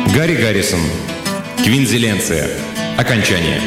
Гарри Гаррисон. Квинзиленция. Окончание.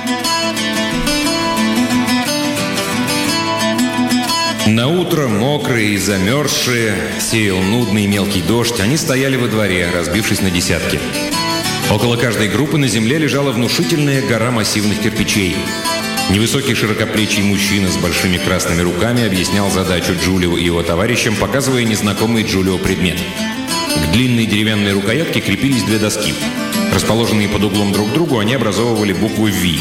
Наутро, мокрые и замерзшие, сеял нудный мелкий дождь, они стояли во дворе, разбившись на десятки. Около каждой группы на земле лежала внушительная гора массивных кирпичей. Невысокий широкоплечий мужчина с большими красными руками объяснял задачу Джулио и его товарищам, показывая незнакомый Джулио предмет. К длинной деревянной рукоятке крепились две доски. Расположенные под углом друг к другу, они образовывали букву «V».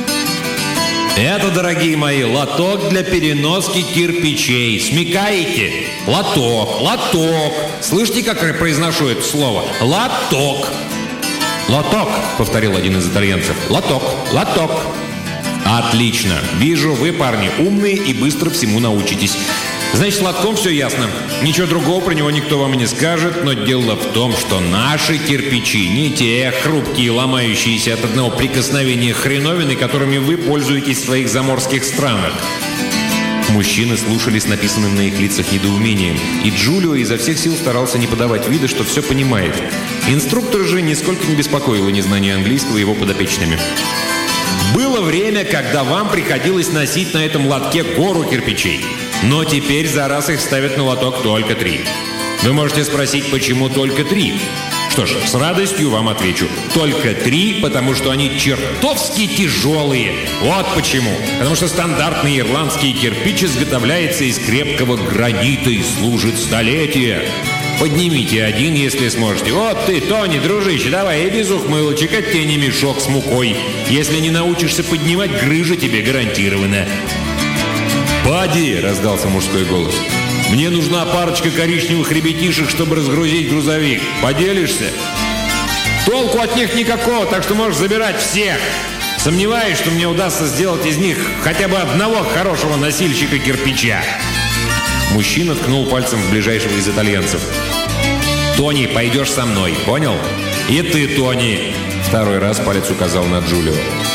«Это, дорогие мои, лоток для переноски кирпичей. Смекаете? Лоток, лоток. Слышите, как я произношу это слово? Лоток». «Лоток», — повторил один из итальянцев. «Лоток, лоток». «Отлично. Вижу, вы, парни, умные и быстро всему научитесь. Значит, с лотком все ясно. Ничего другого про него никто вам не скажет, но дело в том, что наши кирпичи не те хрупкие, ломающиеся от одного прикосновения хреновины, которыми вы пользуетесь в своих заморских странах». Мужчины слушали с написанным на их лицах недоумением, и Джулио изо всех сил старался не подавать вида, что все понимает. Инструктор же нисколько не беспокоило незнание английского его подопечными. «Было время, когда вам приходилось носить на этом лотке гору кирпичей. Но теперь за раз их ставят на лоток только 3. Вы можете спросить, почему только 3? Что ж, с радостью вам отвечу. Только 3, потому что они чертовски тяжелые. Вот почему. Потому что стандартный ирландский кирпич изготовляется из крепкого гранита и служит столетия. Поднимите один, если сможете. Вот ты, Тони, дружище, давай, и без ухмылочек, от тебя не мешок с мукой. Если не научишься поднимать, грыжа тебе гарантирована. «Пади!» — раздался мужской голос. «Мне нужна парочка коричневых ребятишек, чтобы разгрузить грузовик. Поделишься?» «Толку от них никакого, так что можешь забирать всех. Сомневаюсь, что мне удастся сделать из них хотя бы одного хорошего носильщика кирпича». Мужчина ткнул пальцем в ближайшего из итальянцев. «Тони, пойдешь со мной, понял? И ты, Тони!» Второй раз палец указал на Джулио.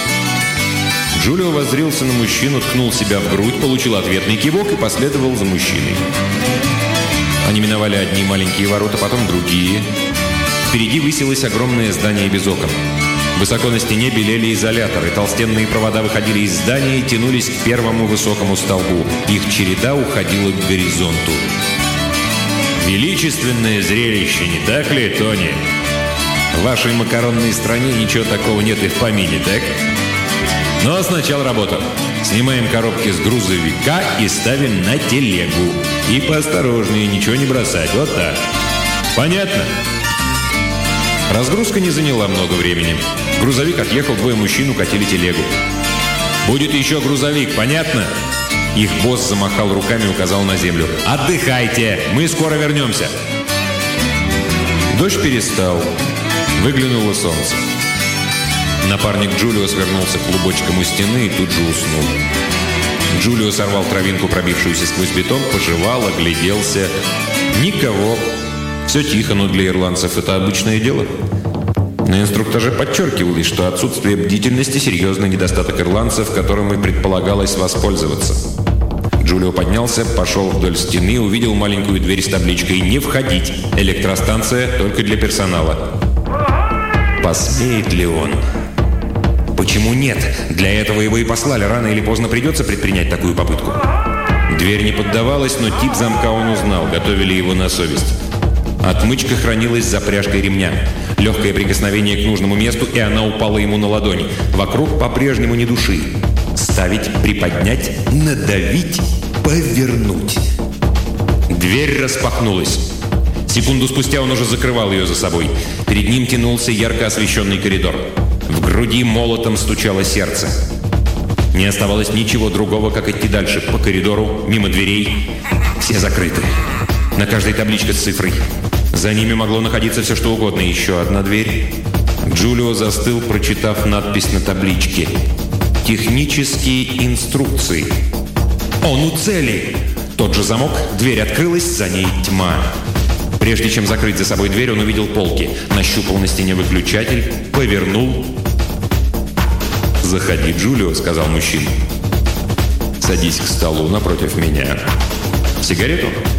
Джулио воззрился на мужчину, ткнул себя в грудь, получил ответный кивок и последовал за мужчиной. Они миновали одни маленькие ворота, потом другие. Впереди высилось огромное здание без окон. Высоко на стене белели изоляторы, толстенные провода выходили из здания и тянулись к первому высокому столбу. Их череда уходила к горизонту. «Величественное зрелище, не так ли, Тони? В вашей макаронной стране ничего такого нет и в помине, так? Но сначала работа. Снимаем коробки с грузовика и ставим на телегу. И поосторожнее, ничего не бросать. Вот так. Понятно?» Разгрузка не заняла много времени. Грузовик отъехал, двое мужчин укатили телегу. «Будет еще грузовик, понятно?» Их босс замахал руками и указал на землю. «Отдыхайте, мы скоро вернемся». Дождь перестал. Выглянуло солнце. Напарник Джулио свернулся клубочком у стены и тут же уснул. Джулио сорвал травинку, пробившуюся сквозь бетон, пожевал, огляделся. Никого. Все тихо, но для ирландцев это обычное дело. На инструктаже подчеркивалось, что отсутствие бдительности – серьезный недостаток ирландцев, которым и предполагалось воспользоваться. Джулио поднялся, пошел вдоль стены, увидел маленькую дверь с табличкой «Не входить! Электростанция только для персонала». Посмеет ли он? Почему нет? Для этого его и послали. Рано или поздно придется предпринять такую попытку. Дверь не поддавалась, но тип замка он узнал. Готовили его на совесть. Отмычка хранилась за пряжкой ремня. Легкое прикосновение к нужному месту, и она упала ему на ладонь. Вокруг по-прежнему ни души. Ставить, приподнять, надавить, повернуть. Дверь распахнулась. Секунду спустя он уже закрывал ее за собой. Перед ним тянулся ярко освещенный коридор. В груди молотом стучало сердце. Не оставалось ничего другого, как идти дальше. По коридору, мимо дверей. Все закрыты. На каждой табличка с цифрой. За ними могло находиться все что угодно. Еще одна дверь. Джулио застыл, прочитав надпись на табличке. «Технические инструкции». Он у цели. Тот же замок, дверь открылась, за ней тьма. Прежде чем закрыть за собой дверь, он увидел полки. Нащупал на стене выключатель, повернул. «Заходи, Джулио», — сказал мужчина. «Садись к столу напротив меня. Сигарету?»